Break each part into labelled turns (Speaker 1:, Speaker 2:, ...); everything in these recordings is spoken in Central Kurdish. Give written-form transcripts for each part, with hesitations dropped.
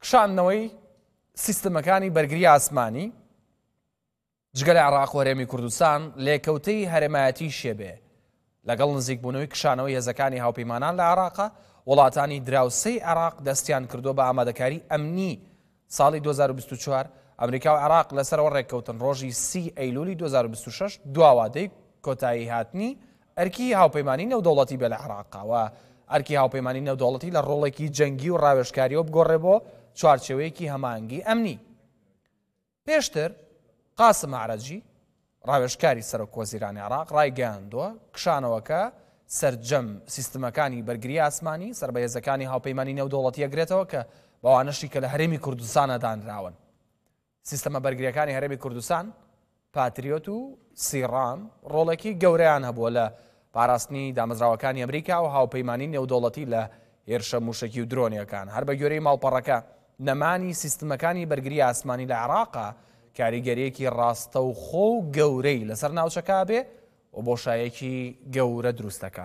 Speaker 1: کشاندنەوەی سیستەمەکانی بەرگری ئاسمانی جگەلە عێراق و هەرێمی کوردستان لێکەوتەی هەرێمایەتی شێبێ لەگەڵ نزیکبوونەوەی کشانەوەی هێزەکانی هاوپەیمانان لە عێراقا وڵاتانی دراوسەی عێراق دەستیان کردو بە ئامادەکاری ئەمنی ساڵی 2024 ئەمریکا و عێراق لەسەرەوە ڕێککەوتن ڕۆژی 30 ئەیلولی 2026 دواوادەی کۆتایی هاتنی ئەرکی هاوپەیمانی نێودەوڵەتی بێ لە عێراقاوە ئەرکی هاوپەیمانی نێودەوڵەتی لە ڕۆڵێکی جەنگی و ڕاوێژکاریەوە بگۆڕێبۆ چوارچێوەیەکی هەماهەنگی ئەمنی. پێشتر قاسم عەرەجی ڕاوێژکاری سەرۆک وەزیرانی عێراق ڕایگەیاندووە کشانەوەکە سەرجەم سیستەمەکانی بەرگری ئاسمانی سەربەهێزەکانی هاوپەیمانی نێودەوڵەتی ئەگرێتەوە کە بەوانەشی کە لە هەرێمی کوردستانە دانراون. سیستەمە بەرگریەکانی هەرێمی کوردستان پاتریۆت و سیڕام ڕۆڵێکی گەورەیان هەبووە لە پاراستنی دامەزراوەکانی ئەمریکا و هاوپەیمانی نێودەوڵەتی لە هێرشە موشکی و درۆنیەکان. هەر بە گوێرەی ماڵپەڕەکە نەمانی سیستەمەکانی بەرگری ئاسمانی لە عێراقا کاریگەریەکی ڕاستە و خۆ و گەورەی لەسەر ناوچەکە بێ و بۆشایەکی گەورە دروستەکە.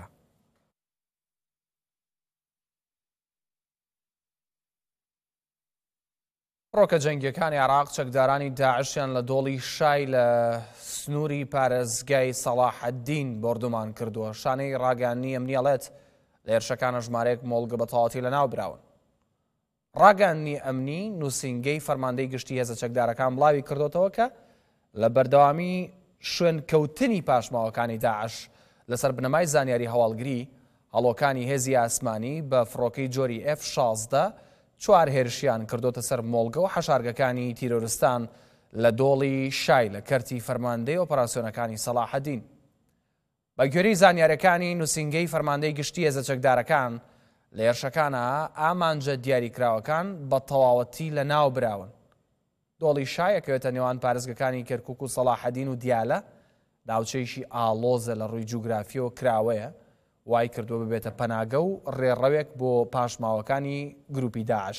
Speaker 1: ڕۆکە جەنگیەکانی عێراق چەکدارانی داعشیان لە دۆڵی شای لە سنووری پارێزگای سەلاح الدین بردومان کردووە. شانەی ڕاگەیاندنی ئەمنیەڵێت لە هێرشەکانە ژمارەیەک مۆڵگە بە تەواوەتی لەناو براون. ڕاگەیاندنی ئەمنی نووسینگەی فەرماندەی گشتی هێزە چەکدارەکان بڵاوی کردوتەوە کە لە بەردەوامی شوێن کەوتنی پاشماوەکانی داعش لەسەر بنەمای زانیاری هەواڵگری هەڵۆکانی هێزی ئاسمانی بە فڕۆکەی جۆری F-16 چوار هێرشیان کردوتە سەر مۆڵگە و حەشارگەکانی تیرۆریستان لە دۆڵی شای لە کەرتی فەرماندەی ئۆپەراسیۆنەکانی سەلاح الدین. بە گوێرەی زانیاریەکانی نووسینگەی فەرماندەی گشتی هێزە چەکدارەکان لە هێرشەکانە ئامانجە دیاریکراوەکان بە تەواوەتی لە ناو براون. دۆڵی شای ئەکەوێتە نێوان پارێزگەکانی کەرکووک و سەلاح الدین و دیالە ناوچەیشی ئالۆزە لە ڕووی جوگرافیەوە کراوەیە وای کردووە ببێتە پەناگە و ڕێڕەوێک بۆ پاشماوەکانی گروپی داعش.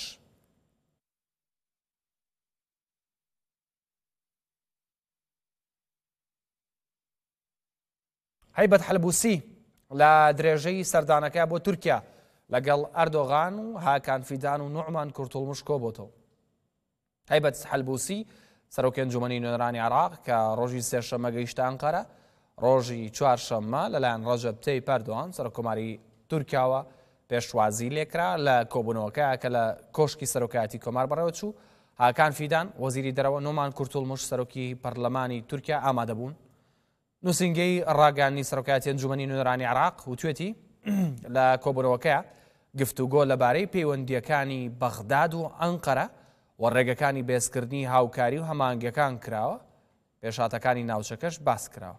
Speaker 1: هەیبەت حەلبوسی لە درێژەی سەردانەکە بۆ تورکیا لەگەڵ ئەردۆغان و هاکان فیدان و نوعمان کورتوڵمش کۆبۆتەوە. هەیبەت حەلبوسی سەرۆکی ئەنجومەنی نوێنەرانی عێراق کە ڕۆژی سێشەممە گەیشتە ئەنقەرە ڕۆژی چوارشەممە لەلایەن ڕەجەب تەیپ ئەردۆغان سەرۆکۆماری تورکیاوە پێشوازی لێکرا لە کۆبوونەوەکە کە لە کۆشکی سەرۆکایەتی کۆمار بەڕێوە چوو. هاکان فیدان وەزیری دەرەوە نومان کورتوڵمش سەرۆکی پەرلەمانی تورکیا ئامادەبوون. نووسینگەی ڕاگەیاندنی سەرۆکایەتی ئەنجومەنی نوێنەرانی عێراق وتوێتی لە کۆبوونەوەکەیە گفتوگۆ لەبارەی پەیوەندیەکانی بەغداد و ئەنقەرە و ڕێگەکانی بێزکردنی هاوکاری و هەمانگیەکان کراوە پێشاتەکانی ناوچەکەش باس کراوە.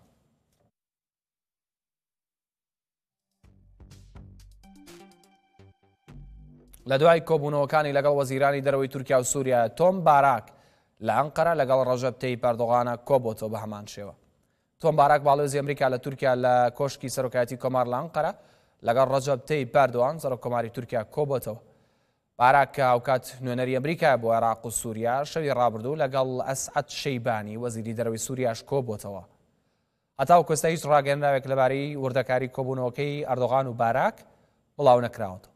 Speaker 1: لە دوای کۆبوونەوەکانی لەگەڵ وەزیرانی دەرەوەی تورکیا و سووریا تۆم باراک لە ئەنقەرە لەگەڵ ڕەجەب تەیپ ئەردۆغانە کۆبۆتەوە بە هەمان شێوە. تۆم باراک باڵێزی ئەمریکا لە تورکیا لە کۆشکی سەرۆکایەتی کۆمار لە ئەنقەرە لەگەڵ ڕەجەب تەیپ ئەردۆغان سەرۆکۆماری تورکیا کۆبۆتەوە. باراک کە ئەوکات نوێنەری ئەمریکا بۆ عێراق و سووریا شەوی ڕابردوو لەگەڵ ئەسعەد شەیبانی وەزیری دەرەوەی سووریاش کۆبۆتەوە. هەتاو کۆستا هیچ ڕاگەیەندراوێک لەبارەی وردەکاری کۆبوونەوەکەی ئەردۆغان و باراک بڵاو نەکراوەتەوە.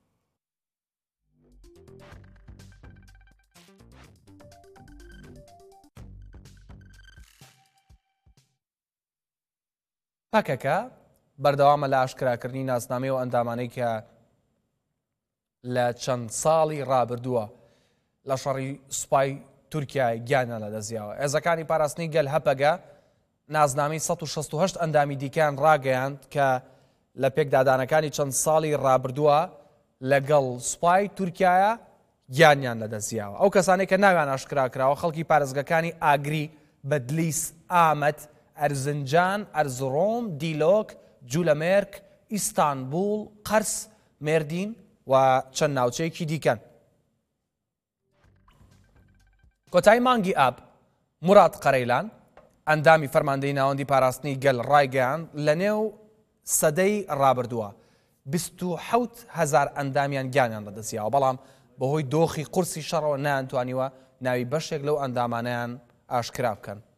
Speaker 1: پاکەکە بەردەوامە لە ئاشکراکردنی ناسنامەی و ئەندامانەی کە لە چەند ساڵی ڕابردووە لە شەڕی سوپای تورکیا گیانە لەدەستیاوە. هێزەکانی پاراستنی گەل هەپەگە نازنامەی 168 ئەندامی دیکەیان ڕاگەیاند کە لە پێکدادانەکانی چەند ساڵی ڕابردووە لەگەڵ سوپای تورکایە گیانیان لەدەستیاوە. ئەو کەسانێک کە ناویان ئاشکراکراوە خەڵکی پارێزگەکانی ئاگری، بەدلیس، ئامەد، ئەرزنجان، ئەرزڕۆم، دیلۆک، جوولەمێرک، ئیستانبول، قەرس، مێردین و چەند ناوچەیەکی دیکەن. کۆتایی مانگی ئاب موراد قەرەیلان ئەندامی فەرماندەی ناوەندی پاراستنی گەل ڕایگەیاند لە نێو سەدەی ڕابردووە 27,000 ئەندامیان گیانیان لەدەستیاوە، بەڵام بەهۆی دۆخی قورسی شەڕەوە نەیانتوانیوە ناوی بەشێک لەو ئەندامانەیان ئاشکرا بکەن.